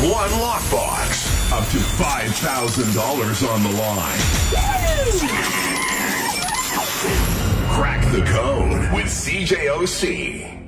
One lockbox. Up to $5,000 on the line. Crack the code with CJOC.